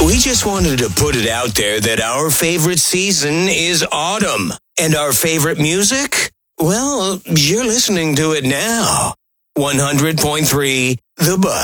We just wanted to put it out there that our favorite season is autumn. And our favorite music? Well, you're listening to it now. 100.3 The Buzz.